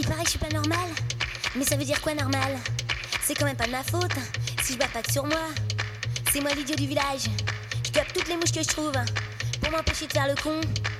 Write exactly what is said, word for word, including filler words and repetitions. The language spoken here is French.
Il paraît que je suis pas normale. Mais ça veut dire quoi normal? C'est quand même pas de ma faute si je bois pas que sur moi. C'est moi l'idiot du village. Je dope toutes les mouches que je trouve pour m'empêcher de faire le con.